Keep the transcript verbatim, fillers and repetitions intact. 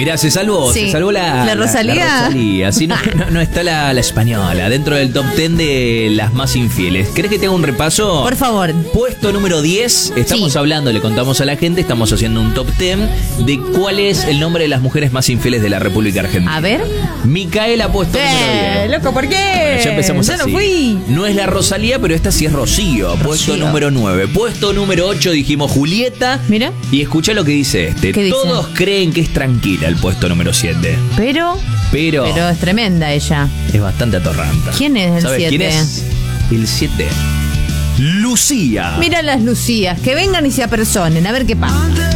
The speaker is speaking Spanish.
Mirá, se salvó, Sí. se salvó la, ¿La Rosalía? La, la Rosalía. Sí, no, no, no está la, la española dentro del top diez de las más infieles. ¿Querés que te haga un repaso? Por favor. Puesto número diez, estamos Sí. hablando, le contamos a la gente, estamos haciendo un top diez de cuál es el nombre de las mujeres más infieles de la República Argentina. A ver. Micaela, puesto número Eh, diez. loco, ¿por qué? Bueno, ya empezamos Yo así. no fui. No es la Rosalía, pero esta sí es Rocío. Puesto Rocío. número nueve. Puesto número ocho dijimos Julieta. Mira. Y escucha lo que dice este. ¿Qué dice? Todos creen que es tranquila el puesto número siete. Pero. Pero, Pero es tremenda ella. es bastante atorranta. ¿Quién es el ¿Sabes siete? quién es? El siete. Lucía. Mira las Lucías, que vengan y se apersonen, a ver qué pasa.